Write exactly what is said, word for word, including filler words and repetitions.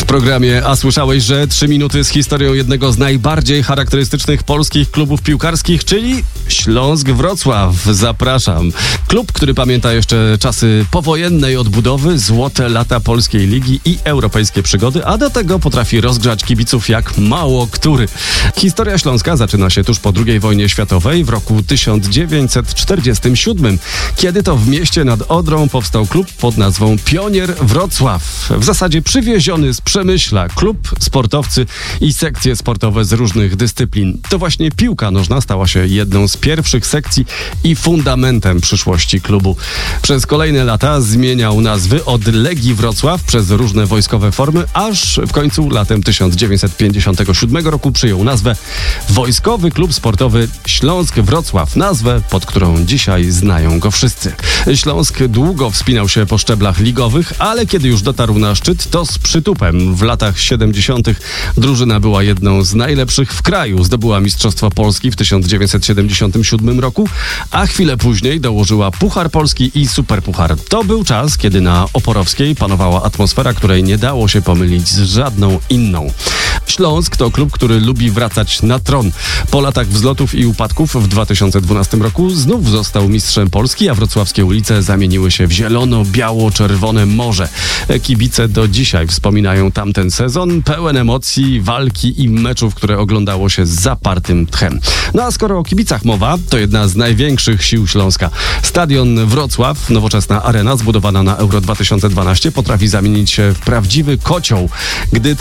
programie A słyszałeś, że trzy minuty z historią jednego z najbardziej charakterystycznych polskich klubów piłkarskich, czyli Śląsk Wrocław. Zapraszam. Klub, który pamięta jeszcze czasy powojennej odbudowy, złote lata polskiej ligi i europejskie przygody, a do tego potrafi rozgrzać kibiców jak mało który. Historia Śląska zaczyna się tuż po drugiej wojnie światowej w roku tysiąc dziewięćset czterdziestym siódmym, kiedy to w mieście nad Odrą powstał klub pod nazwą Pionier Wrocław. W zasadzie przywieziony z Przemyśla klub, sportowcy i sekcje sportowe z różnych dyscyplin. To właśnie piłka nożna stała się jedną z pierwszych sekcji i fundamentem przyszłości klubu. Przez kolejne lata zmieniał nazwy od Legii Wrocław przez różne wojskowe formy, aż w końcu latem tysiąc dziewięćset pięćdziesiątego siódmego roku przyjął nazwę Wojskowy Klub Sportowy Śląsk Wrocław, nazwę, pod którą dzisiaj znają go wszyscy. Śląsk długo wspinał się po szczeblach ligowych, ale kiedy już dotarł na szczyt, to z przytupem. W latach siedemdziesiątych drużyna była jedną z najlepszych w kraju. Zdobyła Mistrzostwo Polski w tysiąc dziewięćset siedemdziesiątym siódmym roku, a chwilę później dołożyła Puchar Polski i Superpuchar. To był czas, kiedy na Oporowskiej panowała atmosfera, której nie dało się pomylić z żadną inną. Śląsk to klub, który lubi wracać na tron. Po latach wzlotów i upadków w dwa tysiące dwunastym roku znów został mistrzem Polski, a wrocławskie ulice zamieniły się w zielono-biało-czerwone morze. Kibice do dzisiaj wspominają tamten sezon, pełen emocji, walki i meczów, które oglądało się z zapartym tchem. No a skoro o kibicach mowa, to jedna z największych sił Śląska. Stadion Wrocław, nowoczesna arena zbudowana na Euro dwa tysiące dwanaście, potrafi zamienić się w prawdziwy kocioł, gdy